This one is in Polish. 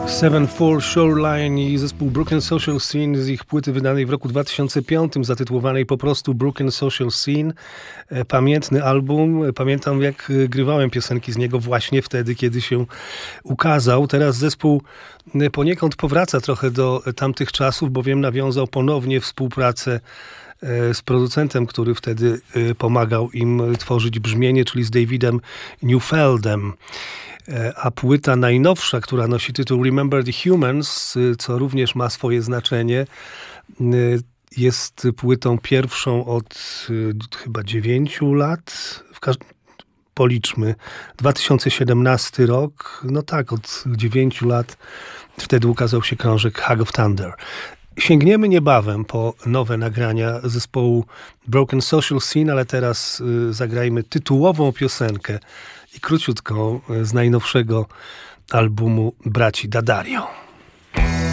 7-4 Shoreline i zespół Broken Social Scene z ich płyty wydanej w roku 2005, zatytułowanej po prostu Broken Social Scene. Pamiętny album. Pamiętam, jak grywałem piosenki z niego właśnie wtedy, kiedy się ukazał. Teraz zespół poniekąd powraca trochę do tamtych czasów, bowiem nawiązał ponownie współpracę z producentem, który wtedy pomagał im tworzyć brzmienie, czyli z Davidem Newfeldem. A płyta najnowsza, która nosi tytuł Remember the Humans, co również ma swoje znaczenie, jest płytą pierwszą od chyba 9 lat. Policzmy. 2017 rok. No tak, od 9 lat wtedy ukazał się krążek Hug of Thunder. Sięgniemy niebawem po nowe nagrania zespołu Broken Social Scene, ale teraz zagrajmy tytułową piosenkę i króciutką z najnowszego albumu braci D'Addario.